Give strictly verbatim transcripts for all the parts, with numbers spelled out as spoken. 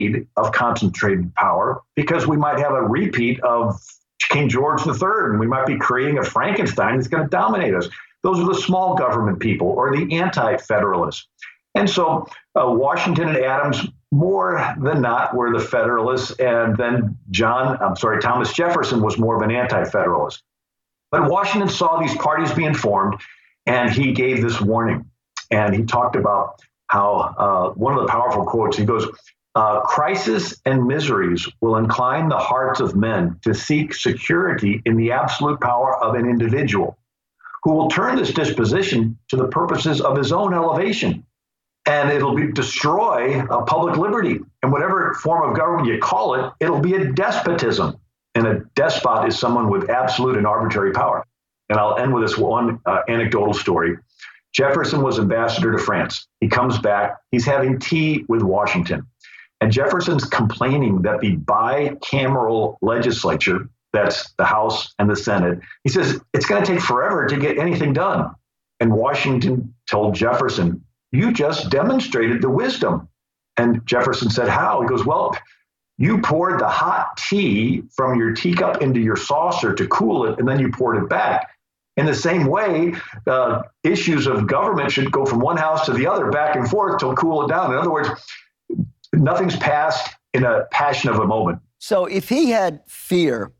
of concentrated power because we might have a repeat of King George the Third, and we might be creating a Frankenstein that's going to dominate us. Those are the small government people or the anti-federalists. And so uh, Washington and Adams, more than not, were the Federalists. And then John, I'm sorry, Thomas Jefferson was more of an anti-federalist. But Washington saw these parties being formed, and he gave this warning. And he talked about how uh, one of the powerful quotes, he goes, uh, crisis and miseries will incline the hearts of men to seek security in the absolute power of an individual who will turn this disposition to the purposes of his own elevation. And it'll be destroy uh, public liberty. And whatever form of government you call it, it'll be a despotism. And a despot is someone with absolute and arbitrary power. And I'll end with this one uh, anecdotal story. Jefferson was ambassador to France. He comes back. He's having tea with Washington. And Jefferson's complaining that the bicameral legislature, that's the House and the Senate, he says, it's going to take forever to get anything done. And Washington told Jefferson, you just demonstrated the wisdom. And Jefferson said, how? He goes, well, you poured the hot tea from your teacup into your saucer to cool it, and then you poured it back. In the same way, uh, issues of government should go from one house to the other, back and forth, to cool it down. In other words, nothing's passed in a passion of a moment. So if he had fear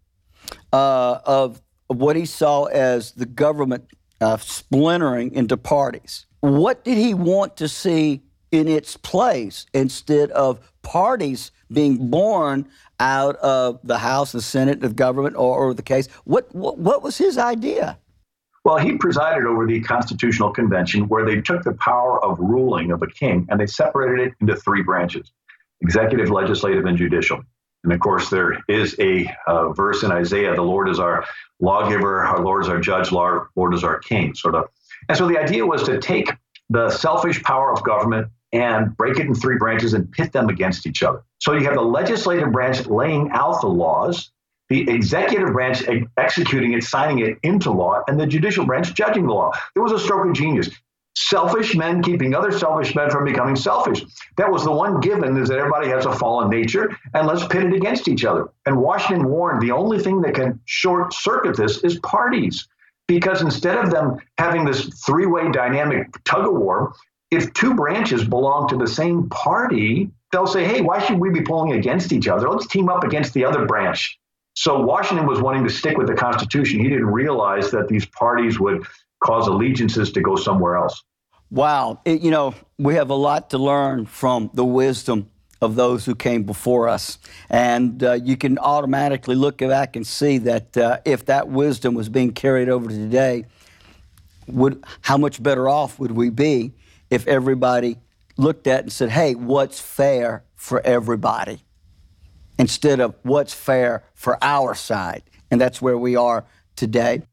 uh, of what he saw as the government uh, splintering into parties, what did he want to see in its place instead of parties being born out of the House, the Senate, the government, or, or the case? What, what what was his idea? Well, he presided over the Constitutional Convention, where they took the power of ruling of a king and they separated it into three branches: executive, legislative, and judicial. And of course, there is a uh, verse in Isaiah: the Lord is our lawgiver, our Lord is our judge, Lord, Lord is our king, sort of. And so the idea was to take the selfish power of government and break it in three branches and pit them against each other. So you have the legislative branch laying out the laws, the executive branch ex- executing it, signing it into law, and the judicial branch judging the law. It was a stroke of genius. Selfish men keeping other selfish men from becoming selfish. That was the one given, is that everybody has a fallen nature, and let's pit it against each other. And Washington warned the only thing that can short circuit this is parties. Because instead of them having this three-way dynamic tug of war, if two branches belong to the same party, they'll say, hey, why should we be pulling against each other? Let's team up against the other branch. So Washington was wanting to stick with the Constitution. He didn't realize that these parties would cause allegiances to go somewhere else. Wow. It, you know, we have a lot to learn from the wisdom of those who came before us. And uh, you can automatically look back and see that uh, if that wisdom was being carried over to today, would how much better off would we be if everybody looked at and said, hey, what's fair for everybody? Instead of what's fair for our side. And that's where we are today.